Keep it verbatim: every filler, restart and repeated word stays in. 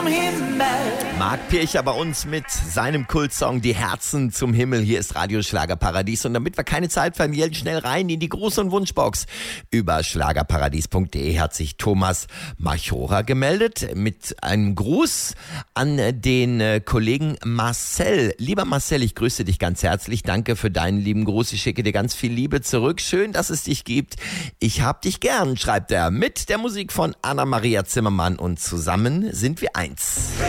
Marc Pircher bei uns mit seinem Kultsong Die Herzen zum Himmel. Hier ist Radio Schlagerparadies. Und damit wir keine Zeit verlieren, schnell rein in die Gruß- und Wunschbox. Über schlagerparadies punkt de hat sich Thomas Machora gemeldet mit einem Gruß an den Kollegen Marcel. Lieber Marcel, ich grüße dich ganz herzlich. Danke für deinen lieben Gruß. Ich schicke dir ganz viel Liebe zurück. Schön, dass es dich gibt. Ich hab dich gern, schreibt er, mit der Musik von Anna-Maria Zimmermann. Und zusammen sind wir eins.